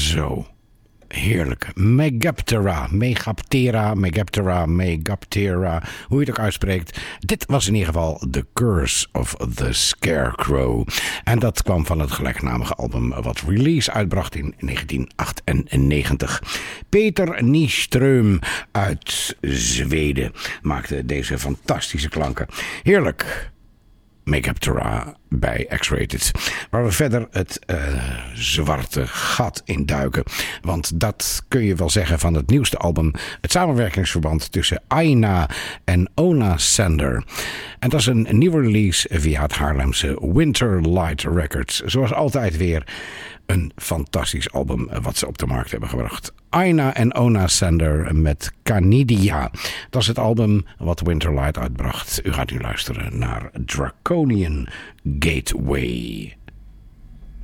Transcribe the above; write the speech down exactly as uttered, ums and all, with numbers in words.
Zo. Heerlijk. Megaptera, Megaptera, Megaptera, Megaptera, hoe je het ook uitspreekt. Dit was in ieder geval The Curse of the Scarecrow. En dat kwam van het gelijknamige album wat Release uitbracht in negentien achtennegentig. Peter Nyström uit Zweden maakte deze fantastische klanken. Heerlijk. Megaptera bij X-Rated. Waar we verder het uh, zwarte gat in duiken. Want dat kun je wel zeggen van het nieuwste album. Het samenwerkingsverband tussen Aina en Ona Sander. En dat is een nieuwe release via het Haarlemse Winterlight Records. Zoals altijd weer een fantastisch album wat ze op de markt hebben gebracht. Aina en Ona Sander met Canidia. Dat is het album wat Winterlight uitbracht. U gaat nu luisteren naar Draconian Gateway.